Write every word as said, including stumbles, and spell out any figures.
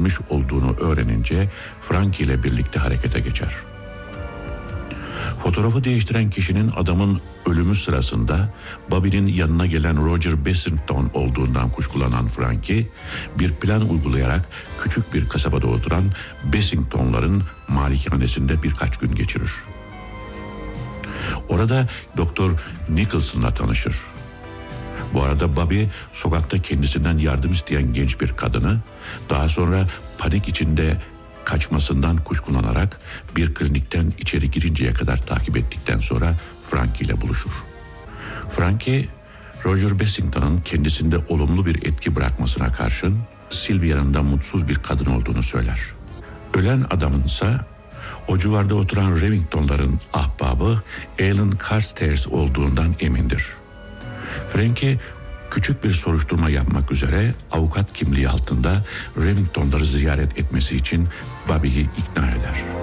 öldürülmüş olduğunu öğrenince Frankie ile birlikte harekete geçer. Fotoğrafı değiştiren kişinin adamın ölümü sırasında Bobby'nin yanına gelen Roger Bessington olduğundan kuşkulanan Frankie, bir plan uygulayarak küçük bir kasabada oturan Bessingtonların malikanesinde birkaç gün geçirir. Orada Doktor Nicholson'la tanışır. Bu arada Bobby sokakta kendisinden yardım isteyen genç bir kadını, daha sonra panik içinde kaçmasından kuşkulanarak bir klinikten içeri girinceye kadar takip ettikten sonra Frankie ile buluşur. Frankie, Roger Bessington'ın kendisinde olumlu bir etki bırakmasına karşın Sylvia'nın da mutsuz bir kadın olduğunu söyler. Ölen adamınsa o civarda oturan Remington'ların ahbabı Alan Carstairs olduğundan emindir. Frankie küçük bir soruşturma yapmak üzere avukat kimliği altında Remington'ları ziyaret etmesi için Bobby'yi ikna eder.